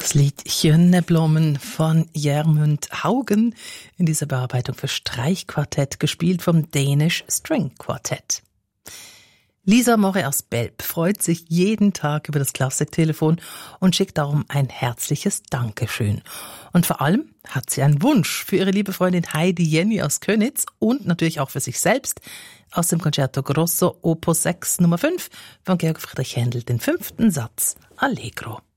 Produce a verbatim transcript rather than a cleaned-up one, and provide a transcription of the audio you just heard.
Das Lied Jönneblomen von Gjermund Haugen in dieser Bearbeitung für Streichquartett, gespielt vom Danish String Quartett. Lisa Morre aus Belp freut sich jeden Tag über das Klassiktelefon und schickt darum ein herzliches Dankeschön. Und vor allem hat sie einen Wunsch für ihre liebe Freundin Heidi Jenny aus Könitz und natürlich auch für sich selbst aus dem Concerto Grosso Opus sechs Nummer fünf von Georg Friedrich Händel, den fünften Satz Allegro.